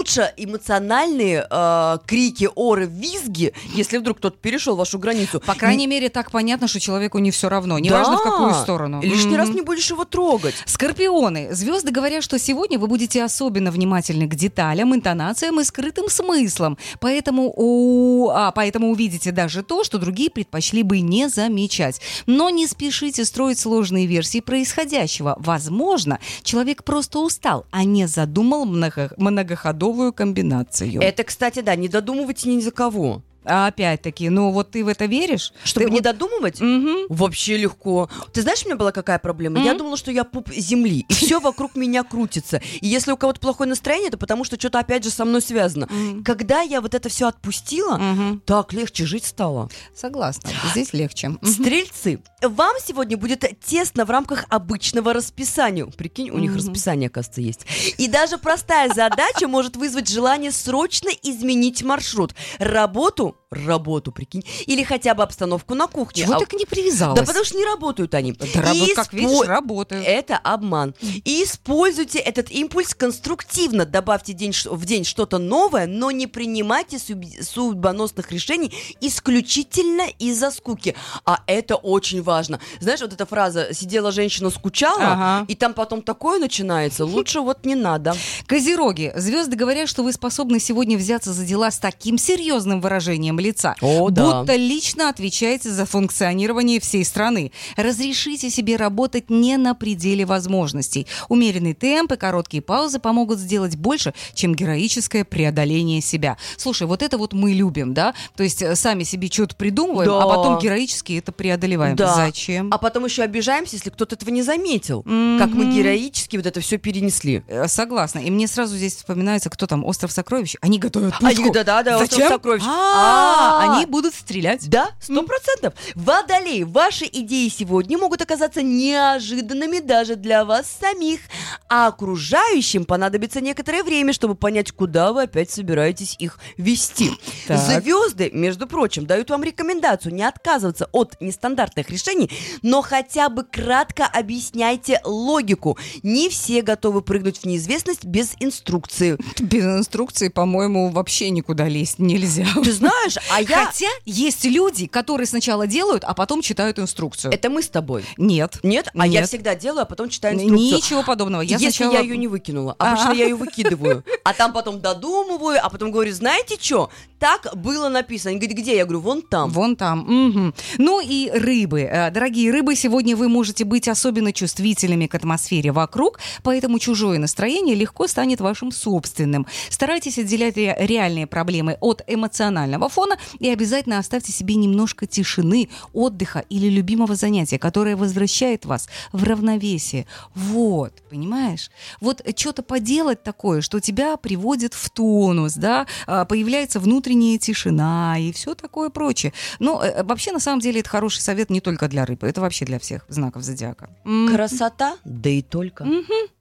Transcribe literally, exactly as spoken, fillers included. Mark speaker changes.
Speaker 1: лучше эмоциональные э, крики, оры, визги, если вдруг кто-то перешел вашу границу.
Speaker 2: По крайней мере, так понятно, что человеку не все равно. Неважно,
Speaker 1: Да.
Speaker 2: в какую сторону.
Speaker 1: Лишний
Speaker 2: М-м.
Speaker 1: раз не будешь его трогать.
Speaker 2: Скорпионы. Звезды говорят, что сегодня вы будете особенно внимательны к деталям, интонациям и скрытым смыслам. Поэтому, у... а, поэтому увидите даже то, что другие предпочли бы не замечать. Но не спешите строить сложные версии происходящего. Возможно, человек просто устал, а не задумал много... многоходовую комбинацию.
Speaker 1: Это, кстати, да, не додумывайте ни за кого.
Speaker 2: А опять-таки, ну вот ты в это веришь?
Speaker 1: Чтобы
Speaker 2: Ты
Speaker 1: не
Speaker 2: вот...
Speaker 1: додумывать?
Speaker 2: Мгм.
Speaker 1: Вообще легко. Ты знаешь, у меня была какая проблема?
Speaker 2: Мгм.
Speaker 1: Я думала, что я пуп земли, и все вокруг меня крутится. И если у кого-то плохое настроение, это потому, что что-то опять же со мной связано.
Speaker 2: Мгм.
Speaker 1: Когда я вот это все отпустила,
Speaker 2: Мгм.
Speaker 1: так легче жить стало.
Speaker 2: Согласна. Здесь легче. Мгм.
Speaker 1: Стрельцы, вам сегодня будет тесно в рамках обычного расписания. Прикинь, у них
Speaker 2: Мгм.
Speaker 1: расписание, оказывается, есть. И даже простая задача может вызвать желание срочно изменить маршрут. Работу, работу, прикинь, или хотя бы обстановку на кухне.
Speaker 2: Чего
Speaker 1: А-
Speaker 2: ты к ней привязалась?
Speaker 1: Да потому что не работают они.
Speaker 2: Да, рабо-
Speaker 1: И
Speaker 2: как
Speaker 1: испо-
Speaker 2: видишь, работают.
Speaker 1: Это обман. И используйте этот импульс конструктивно. Добавьте день ш- в день что-то новое, но не принимайте суб- судьбоносных решений исключительно из-за скуки. А это очень важно. Знаешь, вот эта фраза «сидела женщина, скучала»,
Speaker 2: Ага.
Speaker 1: и там потом такое начинается. Лучше вот не надо.
Speaker 2: Козероги, звезды говорят, что вы способны сегодня взяться за дела с таким серьезным выражением лица,
Speaker 1: О, да.
Speaker 2: будто лично отвечаете за функционирование всей страны. Разрешите себе работать не на пределе возможностей. Умеренный темп и короткие паузы помогут сделать больше, чем героическое преодоление себя. Слушай, вот это вот мы любим, да? То есть э, сами себе что-то придумываем,
Speaker 1: Да.
Speaker 2: а потом героически это преодолеваем.
Speaker 1: Да.
Speaker 2: Зачем?
Speaker 1: А потом еще обижаемся, если кто-то этого не заметил.
Speaker 2: Мгм.
Speaker 1: Как мы героически вот это все перенесли.
Speaker 2: Э, Согласна. И мне сразу здесь вспоминается, кто там, «Остров сокровищ». Они готовят пушку.
Speaker 1: Они, да-да-да, «Остров
Speaker 2: Зачем?
Speaker 1: сокровищ».
Speaker 2: А,
Speaker 1: А.
Speaker 2: они будут стрелять.
Speaker 1: Да, сто процентов. Водолей, ваши идеи сегодня могут оказаться неожиданными даже для вас самих, а окружающим понадобится некоторое время, чтобы понять, куда вы опять собираетесь их вести.
Speaker 2: Так.
Speaker 1: Звезды, между прочим, дают вам рекомендацию не отказываться от нестандартных решений, но хотя бы кратко объясняйте логику. Не все готовы прыгнуть в неизвестность без инструкции.
Speaker 2: Без инструкции, по-моему, вообще никуда лезть нельзя.
Speaker 1: Ты знаешь, а я...
Speaker 2: Хотя есть люди, которые сначала делают, а потом читают инструкцию.
Speaker 1: Это мы с тобой.
Speaker 2: Нет.
Speaker 1: Нет? А я
Speaker 2: Нет.
Speaker 1: всегда делаю, а потом читаю инструкцию.
Speaker 2: Ничего подобного. Я
Speaker 1: Если
Speaker 2: сначала...
Speaker 1: я ее не выкинула. Обычно
Speaker 2: А.
Speaker 1: я ее выкидываю. А там потом додумываю, а потом говорю, знаете что? Так было написано. Они говорят, где? Я говорю, вон там.
Speaker 2: Вон там. Мгм. Ну и рыбы. Э, Дорогие рыбы, сегодня вы можете быть особенно чувствительными к атмосфере вокруг, поэтому чужое настроение легко станет вашим собственным. Старайтесь отделять ре- реальные проблемы от эмоционального фона и обязательно оставьте себе немножко тишины, отдыха или любимого занятия, которое возвращает вас в равновесие. Вот, понимаешь? Вот что-то поделать такое, что тебя приводит в тонус, да, а, появляется внутренняя тишина и все такое прочее. Но э, вообще, на самом деле, это хороший совет не только для рыбы, это вообще для всех знаков зодиака. М.
Speaker 1: Красота, да и только.
Speaker 2: Мгм.